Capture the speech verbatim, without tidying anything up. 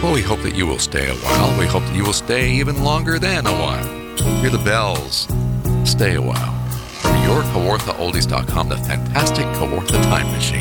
Well, we hope that you will stay a while. We hope that you will stay even longer than a while. Hear the bells. Stay a while. From your Kawartha Oldies dot com, the fantastic Kawartha Time Machine.